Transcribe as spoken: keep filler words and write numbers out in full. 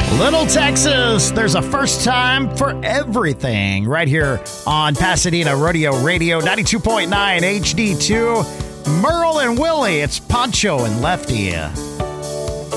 Little Texas, there's a first time for everything right here on Pasadena Rodeo Radio, ninety-two point nine H D two. Merle and Willie, it's Poncho and Lefty.